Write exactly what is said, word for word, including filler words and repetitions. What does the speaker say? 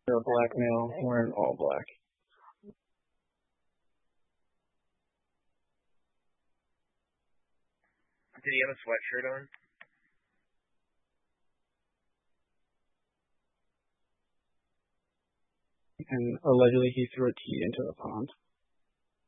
You're a black male wearing all black. Did he have a sweatshirt on? And allegedly he threw a tea into the pond.